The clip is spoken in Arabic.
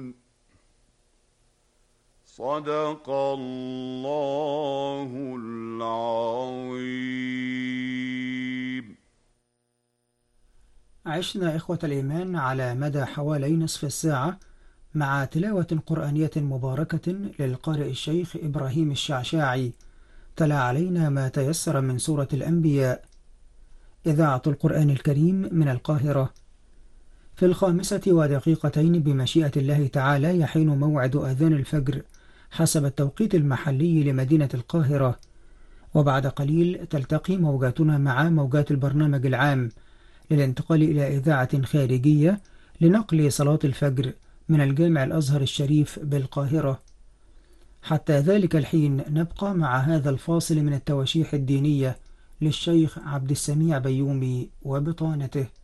صدق الله العظيم. عشنا إخوة الإيمان على مدى حوالي نصف الساعة مع تلاوة قرآنية مباركة للقارئ الشيخ إبراهيم الشعشاعي، تلا علينا ما تيسر من سورة الأنبياء. إذاعة القرآن الكريم من القاهرة. في 5:02 بمشيئة الله تعالى يحين موعد أذان الفجر حسب التوقيت المحلي لمدينة القاهرة، وبعد قليل تلتقي موجاتنا مع موجات البرنامج العام للانتقال إلى إذاعة خارجية لنقل صلاة الفجر من الجامع الأزهر الشريف بالقاهرة. حتى ذلك الحين نبقى مع هذا الفاصل من التواشيح الدينية للشيخ عبد السميع بيومي وبطانته.